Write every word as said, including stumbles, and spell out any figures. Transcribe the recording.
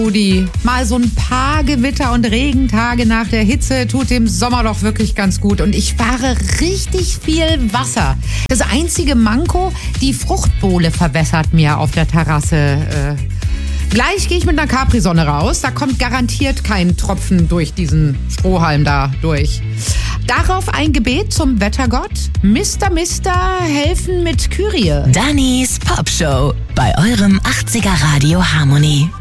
Rudi, mal so ein paar Gewitter und Regentage nach der Hitze tut dem Sommer doch wirklich ganz gut. Und ich spare richtig viel Wasser. Das einzige Manko, die Fruchtbowle verwässert mir auf der Terrasse. Äh, gleich gehe ich mit einer Capri-Sonne raus. Da kommt garantiert kein Tropfen durch diesen Strohhalm da durch. Darauf ein Gebet zum Wettergott. Mister Mister helfen mit Kyrie. Dannys Popshow bei eurem achtziger Radio Harmonie.